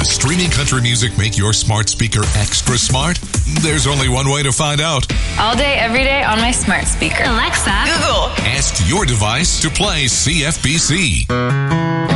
Does streaming country music make your smart speaker extra smart? There's only one way to find out. All day, every day on my smart speaker. Alexa, Google. Ask your device to play CFBC.